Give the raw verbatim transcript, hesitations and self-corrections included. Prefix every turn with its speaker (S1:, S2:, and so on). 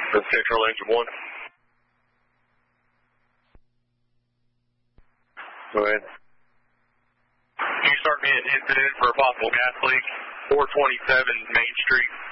S1: The Central Engine one. Go ahead.
S2: Can you start me an incident for a possible gas leak? four twenty-seven Main Street.